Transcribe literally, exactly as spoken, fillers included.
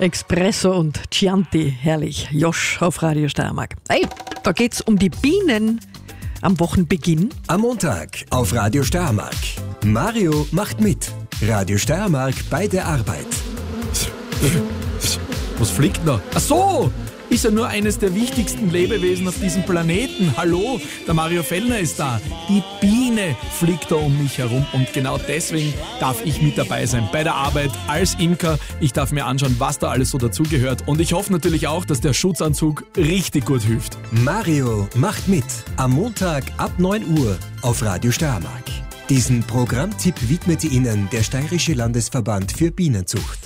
Espresso und Chianti, herrlich. Josh auf Radio Steiermark. Hey, da geht's um die Bienen am Wochenbeginn. Am Montag auf Radio Steiermark. Mario macht mit. Radio Steiermark bei der Arbeit. Was fliegt da? Ach so! Ist ja nur eines der wichtigsten Lebewesen auf diesem Planeten. Hallo, der Mario Fellner ist da. Die Biene fliegt da um mich herum und genau deswegen darf ich mit dabei sein bei der Arbeit als Imker. Ich darf mir anschauen, was da alles so dazugehört und ich hoffe natürlich auch, dass der Schutzanzug richtig gut hilft. Mario macht mit. Am Montag ab neun Uhr auf Radio Steiermark. Diesen Programmtipp widmete Ihnen der Steirische Landesverband für Bienenzucht.